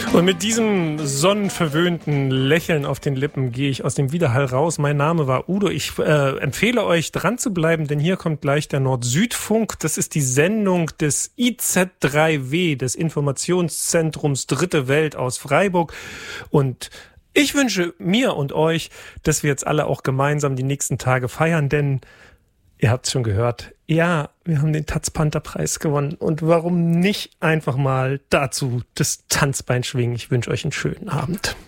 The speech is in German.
Und mit diesem sonnenverwöhnten Lächeln auf den Lippen gehe ich aus dem Widerhall raus. Mein Name war Udo. Ich empfehle euch, dran zu bleiben, denn hier kommt gleich der Nord-Süd-Funk. Das ist die Sendung des IZ3W, des Informationszentrums Dritte Welt aus Freiburg. Und ich wünsche mir und euch, dass wir jetzt alle auch gemeinsam die nächsten Tage feiern, denn ihr habt es schon gehört, ja, wir haben den Taz-Panther-Preis gewonnen. Und warum nicht einfach mal dazu das Tanzbein schwingen? Ich wünsche euch einen schönen Abend.